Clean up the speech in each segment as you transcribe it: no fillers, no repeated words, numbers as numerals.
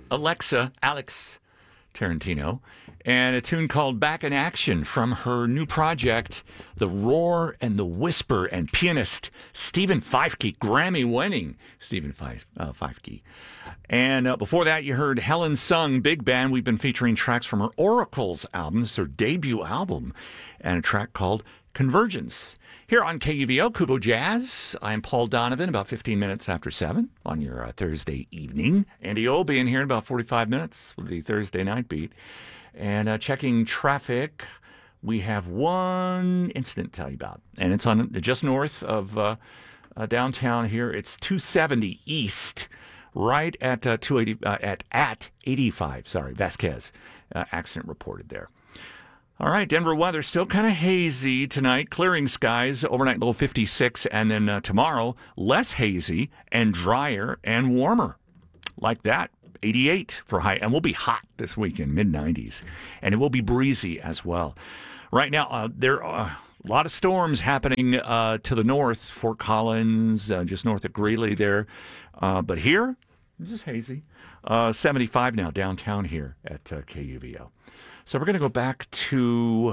Alex Tarantino, and a tune called Back in Action from her new project, The Roar and the Whisper, and pianist Stephen Feifke, Grammy-winning Stephen Feifke. And before that, you heard Helen Sung, big band. We've been featuring tracks from her Oracles album. It's her debut album, and a track called Convergence. Here on KUVO, Kuvo Jazz, I'm Paul Donovan, about 15 minutes after 7 on your Thursday evening. Andy O will be in here in about 45 minutes with the Thursday night beat. And checking traffic, we have one incident to tell you about. And it's on just north of downtown here. It's 270 East, right at 280 at 85. Sorry, Vasquez. Accident reported there. All right, Denver weather still kind of hazy tonight. Clearing skies, overnight low 56, and then tomorrow less hazy and drier and warmer. Like that, 88 for high, and we'll be hot this weekend, mid-90s, and it will be breezy as well. Right now, there are a lot of storms happening to the north, Fort Collins, just north of Greeley there, but here, it's just hazy. 75 now downtown here at KUVO. So we're going to go back to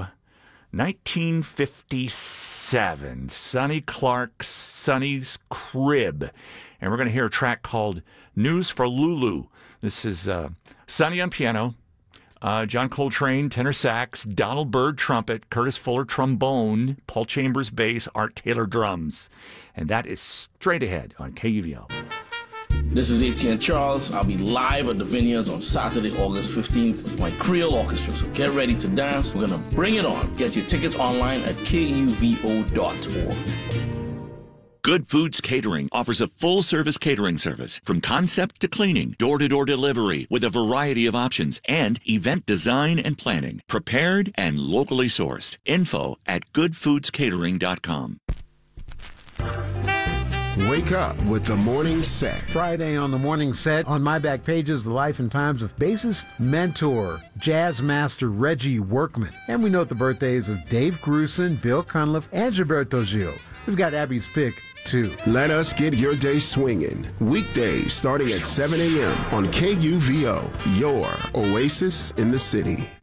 1957, Sonny Clark's Sonny's Crib. And we're going to hear a track called News for Lulu. This is Sonny on piano, John Coltrane, tenor sax, Donald Byrd trumpet, Curtis Fuller trombone, Paul Chambers bass, Art Taylor drums. And that is straight ahead on KUVO. This is ATN Charles. I'll be live at the Vineyards on Saturday, August 15th with my Creole Orchestra. So get ready to dance. We're going to bring it on. Get your tickets online at kuvo.org. Good Foods Catering offers a full-service catering service from concept to cleaning, door-to-door delivery with a variety of options, and event design and planning. Prepared and locally sourced. Info at goodfoodscatering.com. Wake up with the morning set. Friday on the morning set, on my back pages, the life and times of bassist, mentor, jazz master Reggie Workman. And we note the birthdays of Dave Grusin, Bill Cunliffe, and Gilberto Gil. We've got Abby's pick, too. Let us get your day swinging. Weekdays starting at 7 a.m. on KUVO, your oasis in the city.